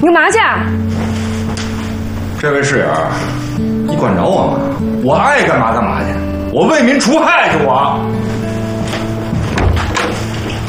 你干嘛去？ 这位室友，你管着我吗？我爱干嘛干嘛去，我为民除害去我。